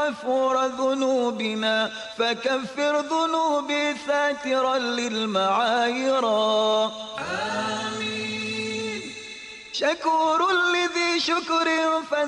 غفور ذنوبنا فكفر ذنوبي ساترا للمعايرا. آمين. شكور لذي شكر